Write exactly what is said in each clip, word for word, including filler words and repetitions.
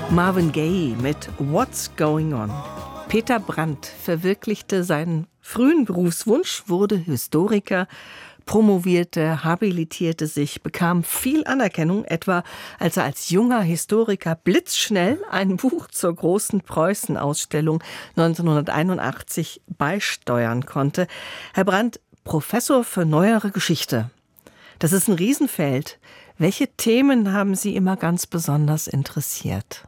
Marvin Gaye mit What's Going On. Peter Brandt verwirklichte seinen frühen Berufswunsch, wurde Historiker, promovierte, habilitierte sich, bekam viel Anerkennung, etwa als er als junger Historiker blitzschnell ein Buch zur großen Preußen-Ausstellung neunzehnhunderteinundachtzig beisteuern konnte. Herr Brandt, Professor für Neuere Geschichte. Das ist ein Riesenfeld. Welche Themen haben Sie immer ganz besonders interessiert?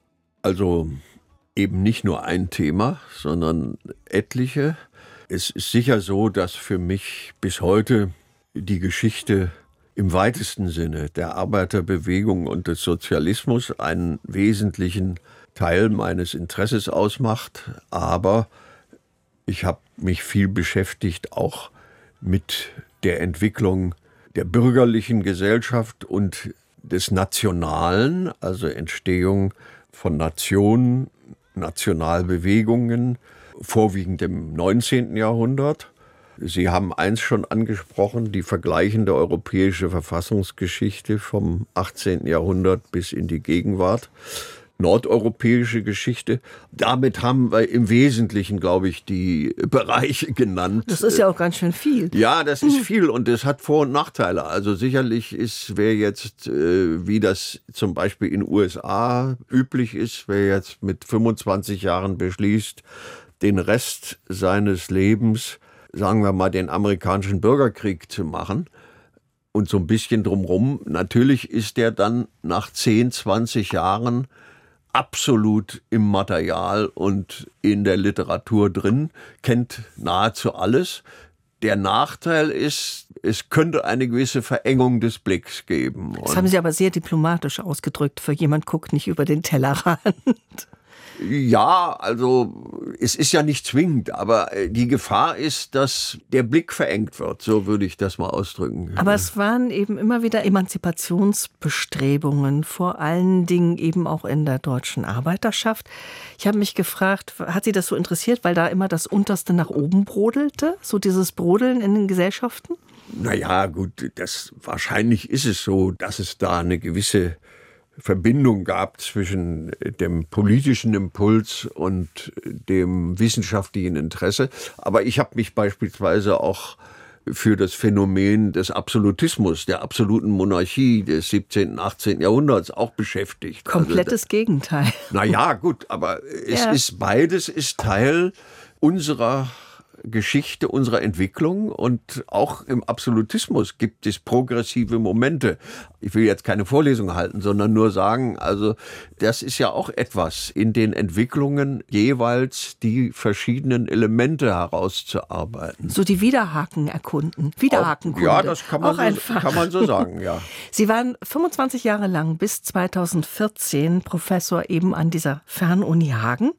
Also eben nicht nur ein Thema, sondern etliche. Es ist sicher so, dass für mich bis heute die Geschichte im weitesten Sinne der Arbeiterbewegung und des Sozialismus einen wesentlichen Teil meines Interesses ausmacht. Aber ich habe mich viel beschäftigt auch mit der Entwicklung der bürgerlichen Gesellschaft und des Nationalen, also Entstehung von Nationen, Nationalbewegungen, vorwiegend im neunzehnten Jahrhundert. Sie haben eins schon angesprochen, die vergleichende europäische Verfassungsgeschichte vom achtzehnten Jahrhundert bis in die Gegenwart. Nordeuropäische Geschichte. Damit haben wir im Wesentlichen, glaube ich, die Bereiche genannt. Das ist ja auch ganz schön viel. Ja, das ist viel und es hat Vor- und Nachteile. Also sicherlich ist, wer jetzt, äh, wie das zum Beispiel in den U S A üblich ist, wer jetzt mit fünfundzwanzig Jahren beschließt, den Rest seines Lebens, sagen wir mal, den amerikanischen Bürgerkrieg zu machen, und so ein bisschen drumherum, natürlich ist der dann nach zehn, zwanzig Jahren absolut im Material und in der Literatur drin, kennt nahezu alles. Der Nachteil ist, es könnte eine gewisse Verengung des Blicks geben. Das haben Sie aber sehr diplomatisch ausgedrückt. Für jemand guckt nicht über den Tellerrand. Ja, also es ist ja nicht zwingend, aber die Gefahr ist, dass der Blick verengt wird, so würde ich das mal ausdrücken. Aber es waren eben immer wieder Emanzipationsbestrebungen, vor allen Dingen eben auch in der deutschen Arbeiterschaft. Ich habe mich gefragt, hat Sie das so interessiert, weil da immer das Unterste nach oben brodelte, so dieses Brodeln in den Gesellschaften? Naja, gut, das, wahrscheinlich ist es so, dass es da eine gewisse Verbindung gab zwischen dem politischen Impuls und dem wissenschaftlichen Interesse. Aber ich habe mich beispielsweise auch für das Phänomen des Absolutismus, der absoluten Monarchie des siebzehnten, achtzehnten Jahrhunderts auch beschäftigt. Komplettes also, Gegenteil. Naja, gut, aber es ja. ist beides ist Teil unserer Geschichte unserer Entwicklung und auch im Absolutismus gibt es progressive Momente. Ich will jetzt keine Vorlesung halten, sondern nur sagen, also das ist ja auch etwas in den Entwicklungen jeweils die verschiedenen Elemente herauszuarbeiten. So die Widerhaken erkunden, Widerhakenkunde. Ja, das kann man, auch so, einfach. kann man so sagen, ja. Sie waren fünfundzwanzig Jahre lang bis zweitausendvierzehn Professor eben an dieser Fernuni Hagen.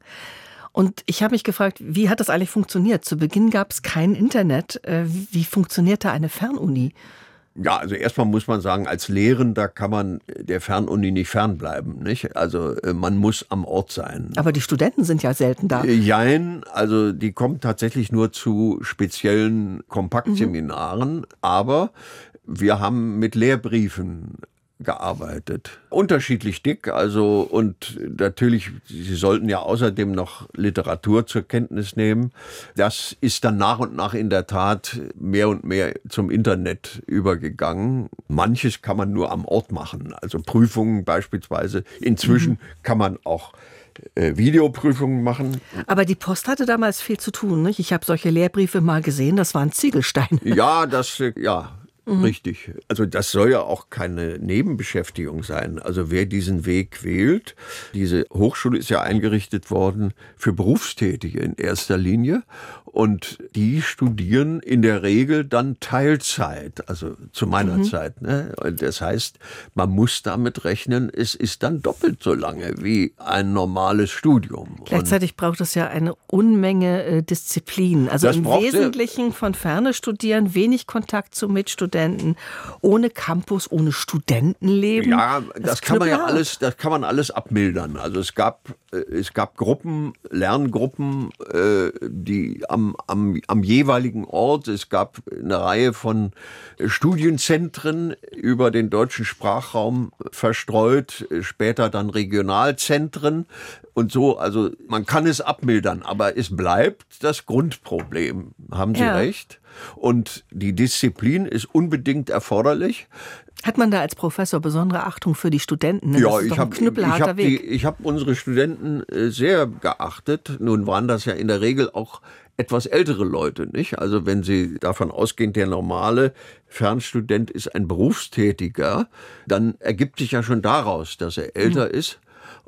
Und ich habe mich gefragt, wie hat das eigentlich funktioniert? Zu Beginn gab es kein Internet. Wie funktionierte eine Fernuni? Ja, also erstmal muss man sagen, als Lehrender kann man der Fernuni nicht fernbleiben, nicht? Also man muss am Ort sein. Aber die Studenten sind ja selten da. Jein, also die kommen tatsächlich nur zu speziellen Kompaktseminaren, mhm. aber wir haben mit Lehrbriefen gearbeitet. Unterschiedlich dick, also und natürlich, Sie sollten ja außerdem noch Literatur zur Kenntnis nehmen. Das ist dann nach und nach in der Tat mehr und mehr zum Internet übergegangen. Manches kann man nur am Ort machen, also Prüfungen beispielsweise. Inzwischen mhm. kann man auch äh, Videoprüfungen machen. Aber die Post hatte damals viel zu tun, nicht? Ich habe solche Lehrbriefe mal gesehen, das waren Ziegelsteine. Ja, das, ja. Richtig. Also das soll ja auch keine Nebenbeschäftigung sein. Also wer diesen Weg wählt, diese Hochschule ist ja eingerichtet worden für Berufstätige in erster Linie und die studieren in der Regel dann Teilzeit, also zu meiner mhm. Zeit. Ne? Und das heißt, man muss damit rechnen, es ist dann doppelt so lange wie ein normales Studium. Gleichzeitig und braucht es ja eine Unmenge äh, Disziplin. Also im Wesentlichen von Ferne studieren, wenig Kontakt zu Mitstudenten, ohne Campus, ohne Studentenleben. Ja, das, das kann man ja alles, das kann man alles abmildern. Also es gab Es gab Gruppen, Lerngruppen, die am, am, am jeweiligen Ort, es gab eine Reihe von Studienzentren über den deutschen Sprachraum verstreut, später dann Regionalzentren und so. Also man kann es abmildern, aber es bleibt das Grundproblem. Haben Sie ja recht? Und die Disziplin ist unbedingt erforderlich. Hat man da als Professor besondere Achtung für die Studenten? Das ja, ist ich doch ein habe hab Weg. Ich habe unsere Studenten sehr geachtet. Nun waren das ja in der Regel auch etwas ältere Leute, nicht? Also wenn Sie davon ausgehen, der normale Fernstudent ist ein Berufstätiger, dann ergibt sich ja schon daraus, dass er älter mhm. ist.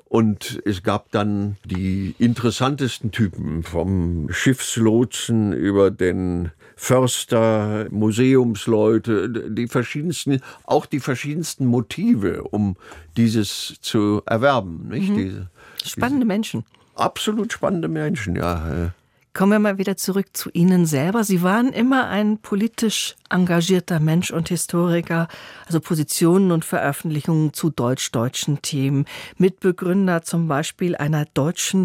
Und es gab dann die interessantesten Typen, vom Schiffslotsen über den Förster, Museumsleute, die verschiedensten, auch die verschiedensten Motive, um dieses zu erwerben. Nicht? Mhm. Diese, spannende diese, Menschen. Absolut spannende Menschen, ja. Kommen wir mal wieder zurück zu Ihnen selber. Sie waren immer ein politisch engagierter Mensch und Historiker, also Positionen und Veröffentlichungen zu deutsch-deutschen Themen. Mitbegründer zum Beispiel einer deutschen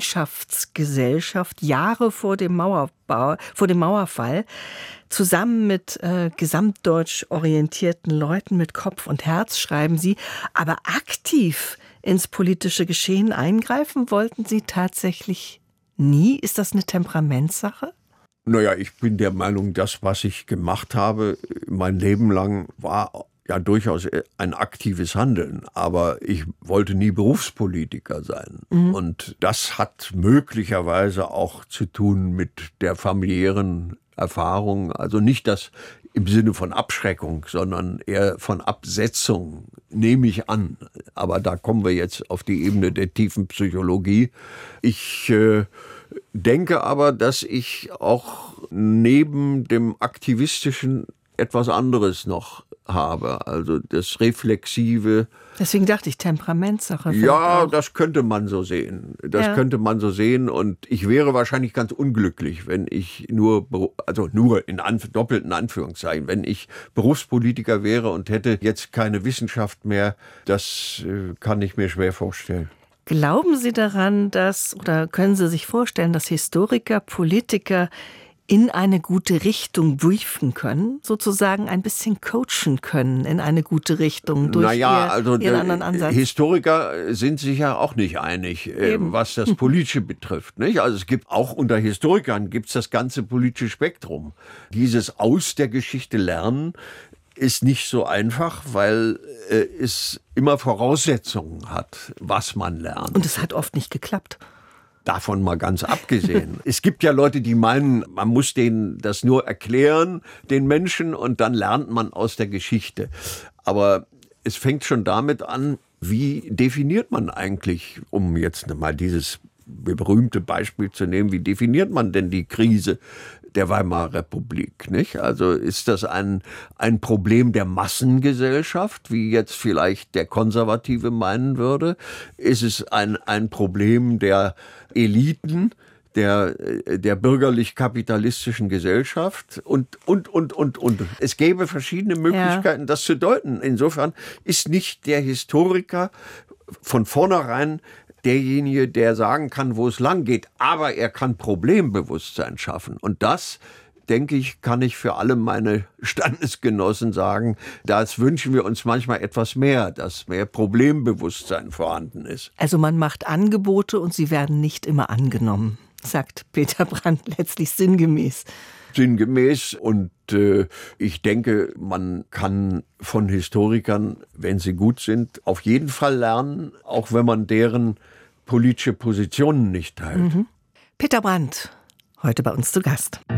Freundschaftsgesellschaft Jahre vor dem Mauerbau, vor dem Mauerfall. Zusammen mit äh, gesamtdeutsch orientierten Leuten mit Kopf und Herz schreiben Sie, aber aktiv ins politische Geschehen eingreifen wollten Sie tatsächlich nie? Ist das eine Temperamentssache? Naja, ich bin der Meinung, das, was ich gemacht habe, mein Leben lang, war ja durchaus ein aktives Handeln. Aber ich wollte nie Berufspolitiker sein. Mhm. Und das hat möglicherweise auch zu tun mit der familiären Erfahrung. Also nicht das im Sinne von Abschreckung, sondern eher von Absetzung, nehme ich an. Aber da kommen wir jetzt auf die Ebene der tiefen Psychologie. Ich äh, denke aber, dass ich auch neben dem Aktivistischen etwas anderes noch habe, also das Reflexive. Deswegen dachte ich, Temperamentssache. Ja, auch. Das könnte man so sehen. Das ja. könnte man so sehen und ich wäre wahrscheinlich ganz unglücklich, wenn ich nur, also nur in Anf- doppelten Anführungszeichen, wenn ich Berufspolitiker wäre und hätte jetzt keine Wissenschaft mehr, das äh, kann ich mir schwer vorstellen. Glauben Sie daran, dass, oder können Sie sich vorstellen, dass Historiker, Politiker in eine gute Richtung briefen können, sozusagen ein bisschen coachen können in eine gute Richtung durch naja, ihr, also ihren anderen Ansatz? Historiker sind sich ja auch nicht einig, Eben. was das Politische betrifft. Nicht? Also es gibt auch unter Historikern gibt's das ganze politische Spektrum. Dieses aus der Geschichte lernen ist nicht so einfach, weil äh, es immer Voraussetzungen hat, was man lernt. Und es hat oft nicht geklappt. Davon mal ganz abgesehen. Es gibt ja Leute, die meinen, man muss denen das nur erklären, den Menschen, und dann lernt man aus der Geschichte. Aber es fängt schon damit an, wie definiert man eigentlich, um jetzt mal dieses berühmte Beispiel zu nehmen, wie definiert man denn die Krise der Weimarer Republik, nicht? Also ist das ein, ein Problem der Massengesellschaft, wie jetzt vielleicht der Konservative meinen würde? Ist es ein, ein Problem der Eliten, der, der bürgerlich-kapitalistischen Gesellschaft und, und, und, und, und. Es gäbe verschiedene Möglichkeiten, ja. das zu deuten. Insofern ist nicht der Historiker von vornherein derjenige, der sagen kann, wo es lang geht, aber er kann Problembewusstsein schaffen. Und das, denke ich, kann ich für alle meine Standesgenossen sagen, das wünschen wir uns manchmal etwas mehr, dass mehr Problembewusstsein vorhanden ist. Also man macht Angebote und sie werden nicht immer angenommen, sagt Peter Brandt letztlich sinngemäß. Sinngemäß und äh, ich denke, man kann von Historikern, wenn sie gut sind, auf jeden Fall lernen, auch wenn man deren politische Positionen nicht teilt. Mhm. Peter Brandt, heute bei uns zu Gast.